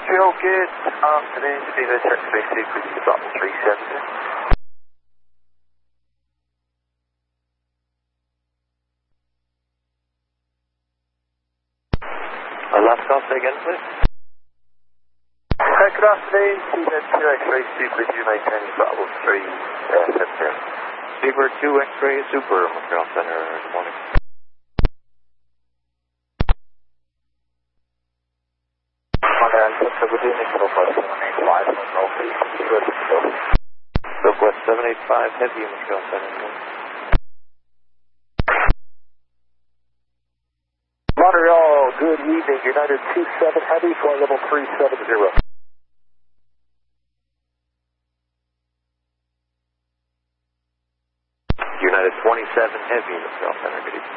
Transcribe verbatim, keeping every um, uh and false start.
Montreal, good afternoon. Viva X-ray Super, stop three seventy. Uh, last call, say again, please. Uh, good afternoon. Viva two X-ray Super, do you maintain stop three seventy? Viva two X-ray Super, Montreal Center, good morning. Southwest seven eight five Heavy, Montreal Center. Montreal, good evening. United two seven Heavy, flight level three seven zero. United twenty-seven Heavy, Montreal Center, good evening.